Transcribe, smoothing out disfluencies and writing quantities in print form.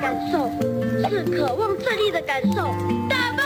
感受，是渴望正义的感受。大